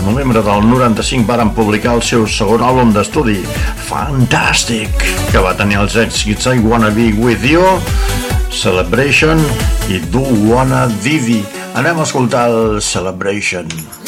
novembre del 95 varen publicar el seu segon àlbum d'estudi, Fantastic, que va tenir els èxits I Wanna Be With You, Celebration i Do Wanna Didi. Anem a escoltar el Celebration.